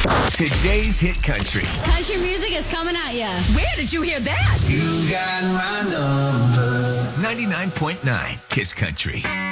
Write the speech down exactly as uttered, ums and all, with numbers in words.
Today's Hit Country. Country music is coming at ya. Where did you hear that? You got my number. ninety-nine point nine Kiss Country.